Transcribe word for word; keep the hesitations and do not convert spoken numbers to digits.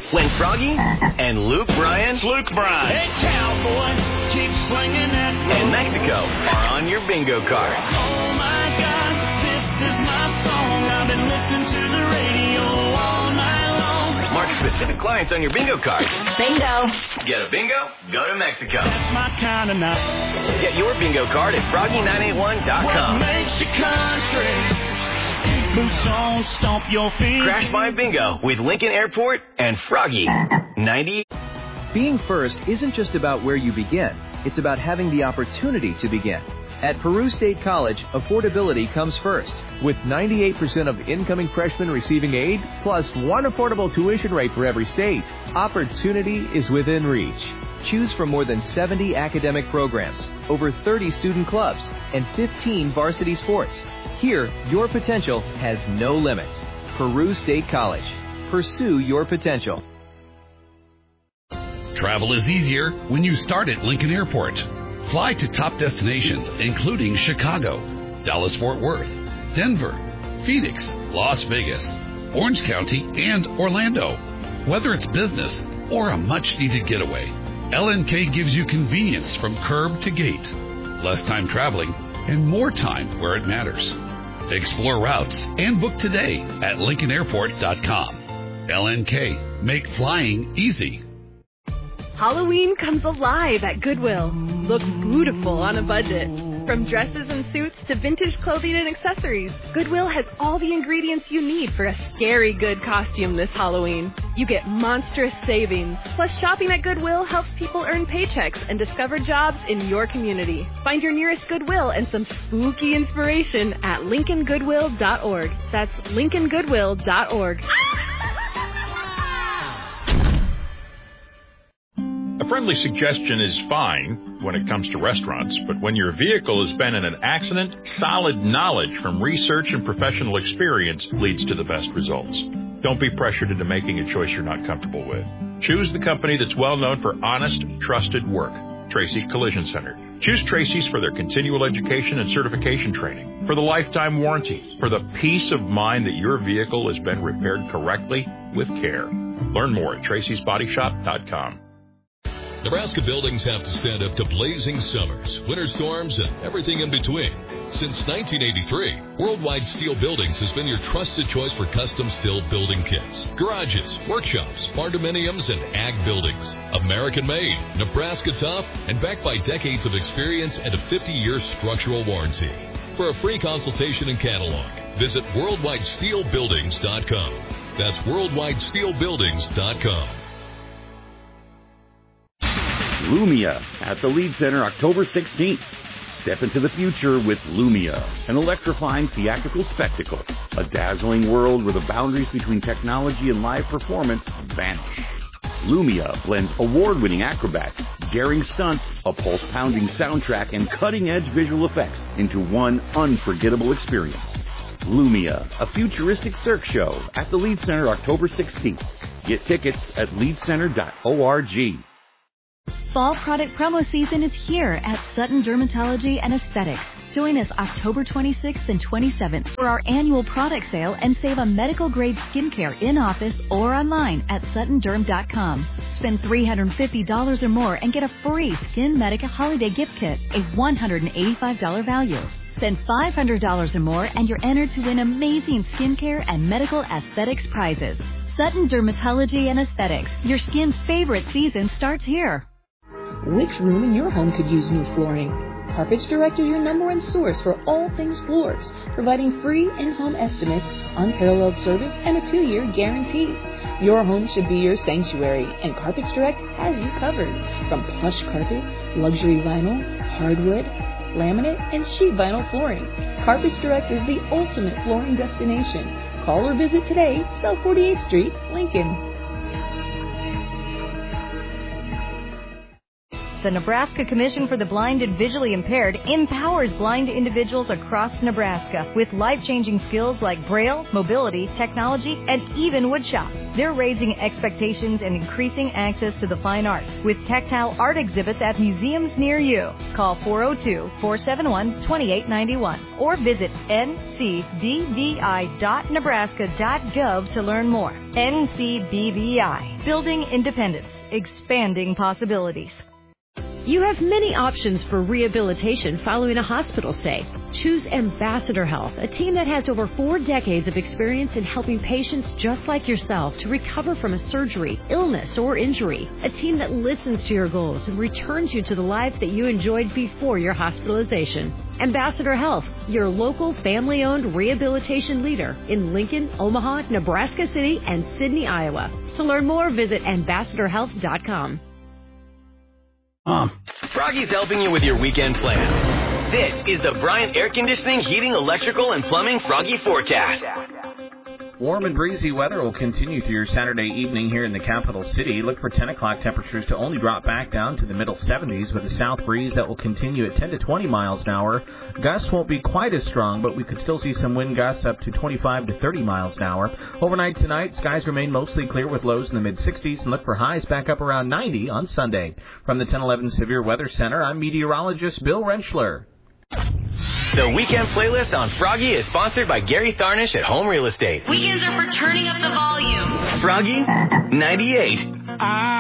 when Froggy and Luke Bryan, Luke Bryan, hey cowboy, keep swinging that rope, and Mexico are on your bingo card. Oh my God, this is my song. I've been listening to the radio all night long. Mark specific clients on your bingo card. Bingo. Get a bingo? Go to Mexico. That's my kind of night. Get your bingo card at froggy nine eight one dot com. What makes you country? Boots on, stomp your feet. Crash My Bingo with Lincoln Airport and Froggy ninety. Being first isn't just about where you begin. It's about having the opportunity to begin. At Peru State College, affordability comes first. With ninety-eight percent of incoming freshmen receiving aid, plus one affordable tuition rate for every state, opportunity is within reach. Choose from more than seventy academic programs, over thirty student clubs, and fifteen varsity sports. Here, your potential has no limits. Peru State College. Pursue your potential. Travel is easier when you start at Lincoln Airport. Fly to top destinations, including Chicago, Dallas-Fort Worth, Denver, Phoenix, Las Vegas, Orange County, and Orlando. Whether it's business or a much-needed getaway, L N K gives you convenience from curb to gate, less time traveling, and more time where it matters. Explore routes and book today at lincoln airport dot com. L N K, make flying easy. Halloween comes alive at Goodwill. Look beautiful on a budget. From dresses and suits to vintage clothing and accessories, Goodwill has all the ingredients you need for a scary good costume this Halloween. You get monstrous savings. Plus, shopping at Goodwill helps people earn paychecks and discover jobs in your community. Find your nearest Goodwill and some spooky inspiration at lincoln goodwill dot org. That's lincoln goodwill dot org. A friendly suggestion is fine when it comes to restaurants, but when your vehicle has been in an accident, solid knowledge from research and professional experience leads to the best results. Don't be pressured into making a choice you're not comfortable with. Choose the company that's well known for honest, trusted work, Tracy's Collision Center. Choose Tracy's for their continual education and certification training, for the lifetime warranty, for the peace of mind that your vehicle has been repaired correctly with care. Learn more at tracys body shop dot com. Nebraska buildings have to stand up to blazing summers, winter storms, and everything in between. Since nineteen eighty-three, Worldwide Steel Buildings has been your trusted choice for custom steel building kits, garages, workshops, barndominiums, and ag buildings. American-made, Nebraska tough, and backed by decades of experience and a fifty-year structural warranty. For a free consultation and catalog, visit worldwide steel buildings dot com. That's worldwide steel buildings dot com. Lumia at the Lead Center October sixteenth. Step into the future with Lumia, an electrifying theatrical spectacle, a dazzling world where the boundaries between technology and live performance vanish. Lumia blends award-winning acrobats, daring stunts, a pulse-pounding soundtrack, and cutting-edge visual effects into one unforgettable experience. Lumia, a futuristic Cirque show at the Lead Center October sixteenth. Get tickets at lead center dot org. Fall product promo season is here at Sutton Dermatology and Aesthetics. Join us October twenty-sixth and twenty-seventh for our annual product sale and save on medical-grade skincare in-office or online at sutton derm dot com. Spend three hundred fifty dollars or more and get a free Skin Medica Holiday Gift Kit, a one hundred eighty-five dollars value. Spend five hundred dollars or more and you're entered to win amazing skincare and medical aesthetics prizes. Sutton Dermatology and Aesthetics. Your skin's favorite season starts here. Which room in your home could use new flooring? Carpets Direct is your number one source for all things floors, providing free in-home estimates, unparalleled service, and a two-year guarantee. Your home should be your sanctuary, and Carpets Direct has you covered. From plush carpet, luxury vinyl, hardwood, laminate, and sheet vinyl flooring, Carpets Direct is the ultimate flooring destination. Call or visit today, South forty-eighth Street, Lincoln. The Nebraska Commission for the Blind and Visually Impaired empowers blind individuals across Nebraska with life-changing skills like Braille, mobility, technology, and even woodshop. They're raising expectations and increasing access to the fine arts with tactile art exhibits at museums near you. Call four oh two, four seven one, two eight nine one or visit n c b v i dot nebraska dot gov to learn more. N C B V I, building independence, expanding possibilities. You have many options for rehabilitation following a hospital stay. Choose Ambassador Health, a team that has over four decades of experience in helping patients just like yourself to recover from a surgery, illness, or injury. A team that listens to your goals and returns you to the life that you enjoyed before your hospitalization. Ambassador Health, your local family-owned rehabilitation leader in Lincoln, Omaha, Nebraska City, and Sidney, Iowa. To learn more, visit ambassador health dot com. Um, Froggy's helping you with your weekend plans. This is the Bryant Air Conditioning, Heating, Electrical, and Plumbing Froggy Forecast. Warm and breezy weather will continue through your Saturday evening here in the capital city. Look for ten o'clock temperatures to only drop back down to the middle seventies with a south breeze that will continue at ten to twenty miles an hour. Gusts won't be quite as strong, but we could still see some wind gusts up to twenty-five to thirty miles an hour. Overnight tonight, skies remain mostly clear with lows in the mid-sixties, and look for highs back up around ninety on Sunday. From the ten eleven Severe Weather Center, I'm meteorologist Bill Rentschler. The Weekend Playlist on Froggy is sponsored by Gary Tharnish at Home Real Estate. Weekends are for turning up the volume. Froggy ninety-eight.